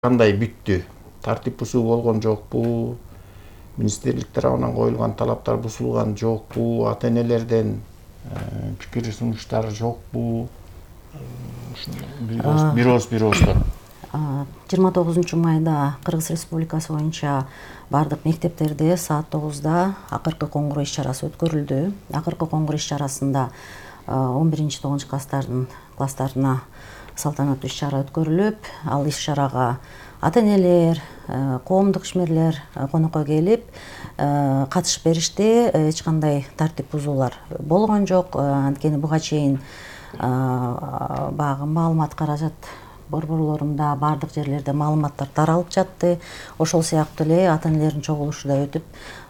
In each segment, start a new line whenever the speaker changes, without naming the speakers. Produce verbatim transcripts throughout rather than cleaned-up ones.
Кандай бүттү? Тартип бузуу болгон жокпу? Министрлик тарабынан коюлган талаптар бузулган жокпу? Ата-энелерден пикир сунуштар жокпу? Бир ооз бир ооздон.
жыйырма тогузунчу майда Кыргыз Республикасы боюнча бардык мектептерде саат тогузда акыркы коңгуроо иш-чарасы өткөрүлдү. Акыркы коңгуроо иш-чарасында он биринчи тогузунчу класстардын класстарына салтанаттуу иш-чара өткөрүлүп, ал иш-чарага ата-энелер, коомдук ишмерлер конокко келип катышып беришти. Эч кандай тартип бузуулар болгон жок. Анткени буга чейин баягы маалымат каражат борборлорунда бардык жерлерде маалыматтар таралып жатты. Ошол сыяктуу эле ата-энелердин чогулушу да өтүп,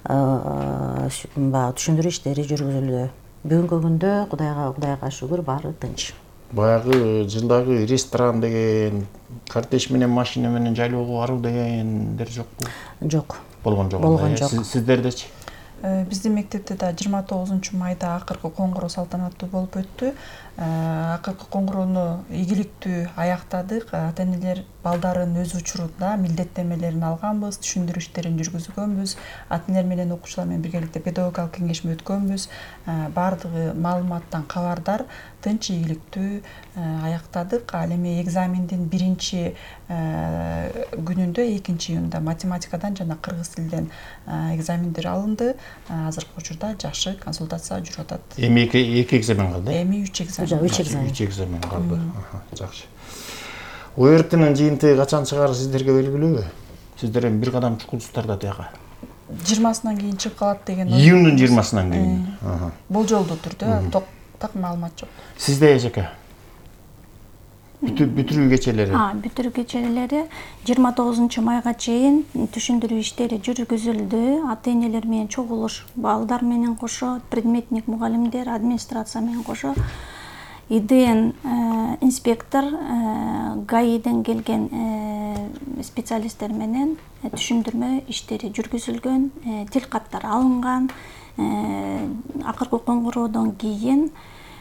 баягы түшүндүрүү иштери жүргүзүлдү. Бүгүнкү күндө Кудайга Кудайга шүгүр баары тынч.
Баягы жылдагы ресторан деген, кортеж менен машина менен жайлоого баруу дегендер жокпу?
Жок.
Болгон жок.
Болгон жок.
Сиздердечи?
Биздин мектепте да жыйырма тогузунчу майда акыркы коңгуроо салтанаттуу болуп өттү. Акыркы коңгуроону ийгиликтүү аяктадык. Ата-энелер балдарын өз учурунда милдеттенмелерин алганбыз, түшүндүрүү иштерин жүргүзгөнбүз. Ата-энелер менен окуучулар менен биргеликте педагогикалык кеңешме өткөнбүз. Бардыгы маалыматтан кабардар, тынч ийгиликтүү аяктадык. Ал эми экзамендин биринчи күнүндө, экинчи июнда математикадан жана кыргыз тилинен экзамендер алынды. Азыркы учурда жакшы консультация жүрүп атат.
Эми эки экзамен калды?
Эми үч экзамен.
үч экзамен.
үч экзамен калды. Жакшы. ОЭРТнын жыйынтыгы качан чыгары сиздерге белгилүүбү? Сиздер эми бир кадам чукулсуздар тияка.
жыйырмасынан кийин чыгып калат деген.
Июндун жыйырмасынан кийин.
Болжолдуу түрдө, так маалымат жок.
Сизде эжеке? Бүтүрүү кечелери?
Бүтүрүү кечелери жыйырма тогузунчу майга чейин түшүндүрүү иштери жүргүзүлдү. Ата-энелер менен чогулуш, балдар менен кошо, предметник мугалимдер, администрация менен кошо, ИДН инспектор, ГАИден келген специалисттер менен түшүндүрмө иштери жүргүзүлгөн, тил каттар алынган. Акыркы коңгуроодон кийин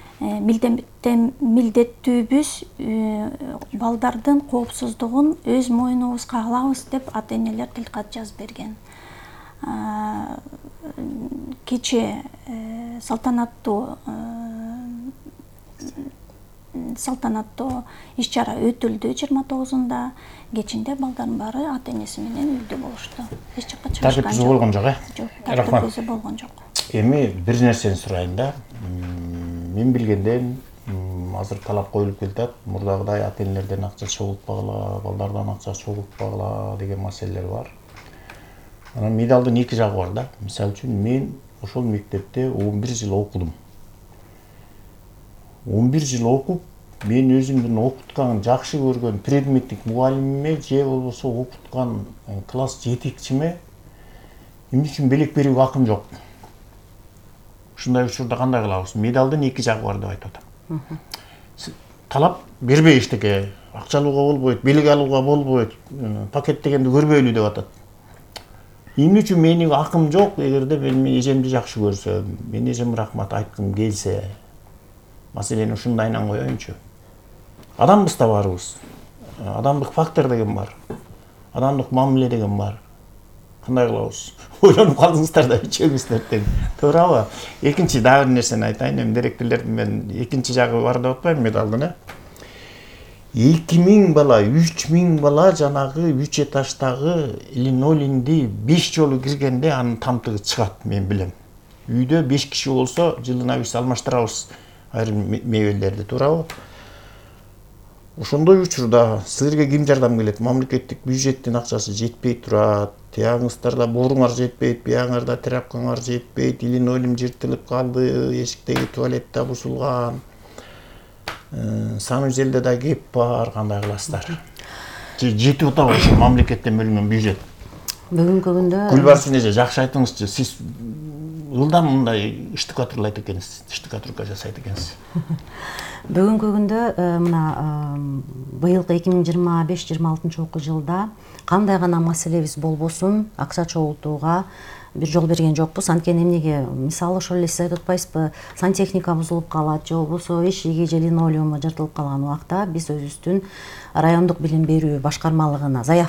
милдеттүүбүз балдардын коопсуздугун өз мойнубузга алабыз деп ата-энелер тилкат жазып берген. Кече салтанаттуу салтанаттуу иш-чара өтүлдү жыйырма тогузунда. Кечинде балдардын баары ата-энеси менен үйдө болушту. Эч жакка чыгышкан жок.
Тартип бузуу болгон жок, э?
Жок, тартип бузуу болгон жок.
Эми бир нерсени сурайын да. Мен билгенден азыр талап коюлуп келатат. Мурдагыдай ата-энелерден акча чогултпагыла, балдардан акча чогултпагыла деген маселелер бар. Анан медалдын эки жагы бар да. Мисалы үчүн мен ошол мектепте он бир жыл окудум. он бир жыл окуп, мен өзүмдүн окуткан, жакшы көргөн предметник мугалимиме же болбосо окуткан класс жетекчиме эмне үчүн белек берүүгө акым жок. Ушундай учурда кандай кылабыз? Медалдын эки жагы бар деп айтып атам. Талап бербей эчтеке, акча алууга болбойт, белек алууга болбойт, пакет дегенди көрбөйлү деп атат. Эмне үчүн менин акым жок? Эгерде мен эжемди жакшы көрсөм, мен эжем рахмат айткым келсе, маселени ушундайынан коеюнчу. Адамбыз да баарыбыз. Адамдык фактор деген бар. Адамдык мамиле деген бар. Кандай кылабыз? Ойлонуп калдыңыздар да үчөөңүздөр тең. Туурабы? Экинчи дагы бир нерсени айтайын. Эми директорлордун мен экинчи жагы бар деп атпайм медалдын, э? эки миң бала, үч миң бала жанагы үч этаждагы линолеумди беш жолу киргенде анын тамтыгы чыгат, мен билем. Үйдө беш киши болсо, жылына биз алмаштырабыз айрым мебелдерди, туурабы? Ошондой учурда силерге ким жардам келет? Мамлекеттик бюджеттин акчасы жетпей турат. Тияңыздарда боруңар жетпейт, бияңарда тряпкаңар жетпейт, линолеум жыртылып калды, эшиктеги туалетте бузулган. Санузелде да кеп бар, кандай кыласыздар? Жетип атабы ошо мамлекеттен бөлүнгөн бюджет?
Бүгүнкү күндө
Гүлбарчын эже, жакшы айтыңызчы, сиз ылдам мындай штукатурлайт экенсиз, штукатурка жасайт экенсиз.
Бүгүнкү күндө мына быйылкы эки миң жыйырма беш жыйырма алтынчы окуу жылда кандай гана маселебиз болбосун акча чогултууга бир жол берген жокпуз. Анткени эмнеге, мисалы ошол эле сиз айтып атпайсызбы, сантехника бузулуп калат же болбосо эшиги же линолеуму жыртылып калган убакта биз өзүбүздүн райондук билим берүү башкармалыгына заявка